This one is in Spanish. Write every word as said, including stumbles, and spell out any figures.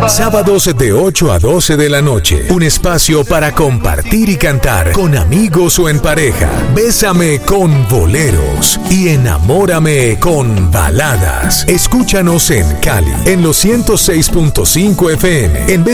Sábados de ocho a doce de la noche. Un espacio para compartir y cantar con amigos o en pareja. Bésame con boleros y enamórame con baladas. Escúchanos en Cali, en los ciento seis punto cinco F M. En